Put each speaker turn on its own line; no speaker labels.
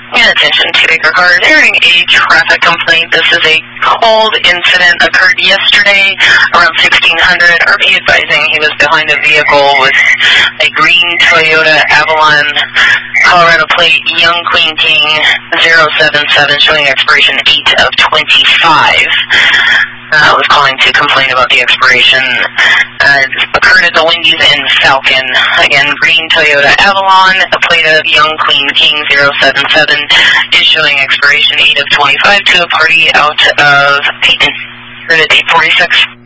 And attention to Baker Cars, hearing a traffic complaint. This is a cold incident occurred yesterday around 1600. RV advising he was behind a vehicle with a green Toyota Avalon, Colorado plate, Young Queen King 077, showing expiration 8 of 25. I was calling to complain about the expiration. Occurred at the Wendy's in Falcon. Again, green Toyota Avalon, a plate of Young Queen King 077 is showing expiration 8 of 25 to a party out of Peyton. Heard at 846.